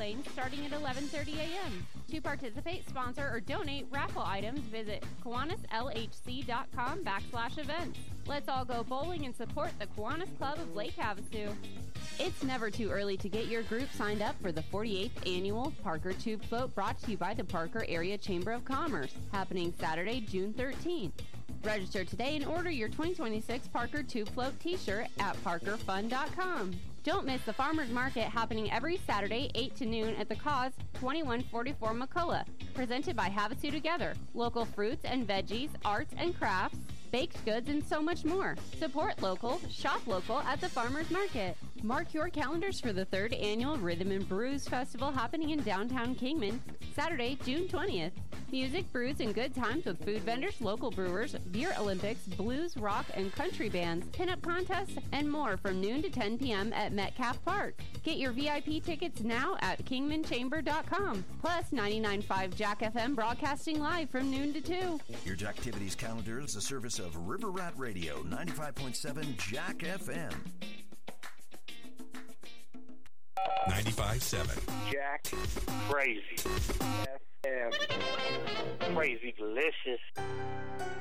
lanes starting at 11:30 a.m. To participate, sponsor, or donate raffle items, visit KiwanisLHC.com/events. Let's all go bowling and support the Kiwanis Club of Lake Havasu. It's never too early to get your group signed up for the 48th Annual Parker Tube Float, brought to you by the Parker Area Chamber of Commerce, happening Saturday, June 13th. Register today and order your 2026 Parker Tube Float t-shirt at parkerfun.com. Don't miss the Farmers Market happening every Saturday, 8 to noon at the Cause, 2144 McCullough, presented by Havasu Together. Local fruits and veggies, arts and crafts, baked goods, and so much more. Support local, shop local at the Farmers Market. Mark your calendars for the 3rd Annual Rhythm and Brews Festival happening in downtown Kingman, Saturday, June 20th. Music, brews, and good times with food vendors, local brewers, beer Olympics, blues, rock, and country bands, pinup contests, and more from noon to 10 p.m. at Metcalf Park. Get your VIP tickets now at kingmanchamber.com. Plus 99.5 Jack FM broadcasting live from noon to 2. Your Jacktivities calendar is a service of River Rat Radio, 95.7 Jack FM. 95.7 Jack Crazy FM. Crazy delicious.